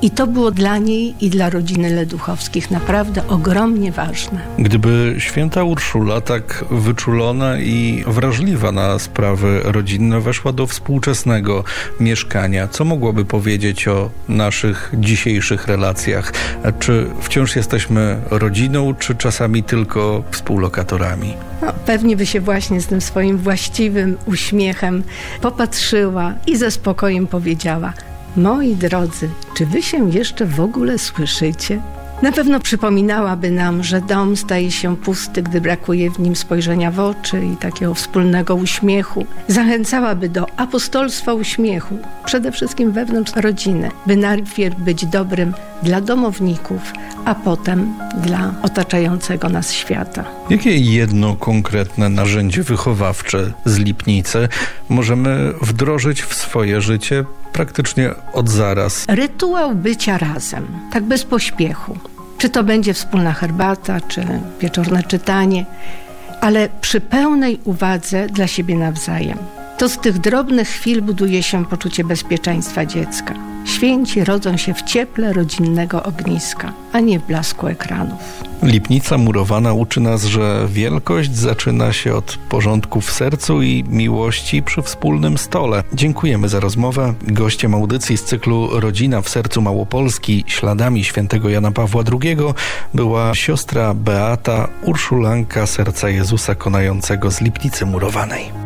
I to było dla niej i dla rodziny Leduchowskich naprawdę ogromnie ważne. Gdyby święta Urszula, tak wyczulona i wrażliwa na sprawy rodzinne, weszła do współczesnego mieszkania, co mogłaby powiedzieć o naszych dzisiejszych relacjach? Czy wciąż jesteśmy rodziną, czy czasami tylko współlokatorami? Pewnie by się właśnie z tym swoim właściwym uśmiechem popatrzyła i ze spokojem powiedziała: moi drodzy, czy wy się jeszcze w ogóle słyszycie? Na pewno przypominałaby nam, że dom staje się pusty, gdy brakuje w nim spojrzenia w oczy i takiego wspólnego uśmiechu. Zachęcałaby do apostolstwa uśmiechu, przede wszystkim wewnątrz rodziny, by najpierw być dobrym dla domowników, a potem dla otaczającego nas świata. Jakie jedno konkretne narzędzie wychowawcze z Lipnicy możemy wdrożyć w swoje życie praktycznie od zaraz? Rytuał bycia razem, tak bez pośpiechu. Czy to będzie wspólna herbata, czy wieczorne czytanie, ale przy pełnej uwadze dla siebie nawzajem. To z tych drobnych chwil buduje się poczucie bezpieczeństwa dziecka. Święci rodzą się w cieple rodzinnego ogniska, a nie w blasku ekranów. Lipnica murowana uczy nas, że wielkość zaczyna się od porządku w sercu i miłości przy wspólnym stole. Dziękujemy za rozmowę. Gościem audycji z cyklu Rodzina w sercu Małopolski śladami świętego Jana Pawła II była siostra Beata, urszulanka Serca Jezusa Konającego z Lipnicy Murowanej.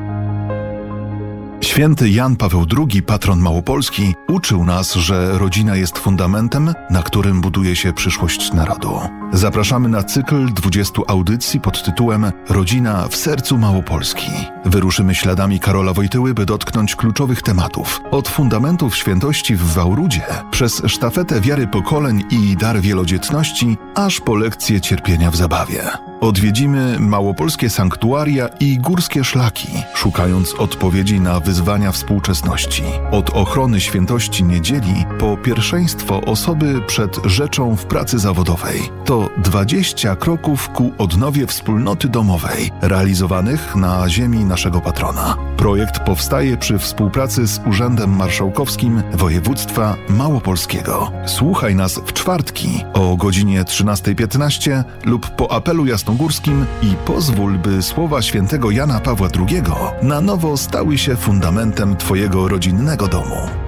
Święty Jan Paweł II, patron Małopolski, uczył nas, że rodzina jest fundamentem, na którym buduje się przyszłość narodu. Zapraszamy na cykl 20 audycji pod tytułem Rodzina w sercu Małopolski. Wyruszymy śladami Karola Wojtyły, by dotknąć kluczowych tematów. Od fundamentów świętości w Wałrudzie, przez sztafetę wiary pokoleń i dar wielodzietności, aż po lekcje cierpienia w zabawie. Odwiedzimy małopolskie sanktuaria i górskie szlaki, szukając odpowiedzi na wyzwania współczesności. Od ochrony świętości niedzieli po pierwszeństwo osoby przed rzeczą w pracy zawodowej. To 20 kroków ku odnowie wspólnoty domowej, realizowanych na ziemi naszego patrona. Projekt powstaje przy współpracy z Urzędem Marszałkowskim Województwa Małopolskiego. Słuchaj nas w czwartki o godzinie 13:15 lub po apelu jasnogórskim i pozwól, by słowa świętego Jana Pawła II na nowo stały się fundamentem Twojego rodzinnego domu.